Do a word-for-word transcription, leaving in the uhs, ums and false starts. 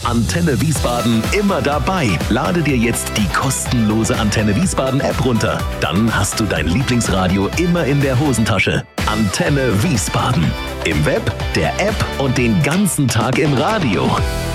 Antenne Wiesbaden immer dabei. Lade dir jetzt die kostenlose Antenne Wiesbaden App runter. Dann hast du dein Lieblingsradio immer in der Hosentasche. Antenne Wiesbaden. Im Web, der App und den ganzen Tag im Radio.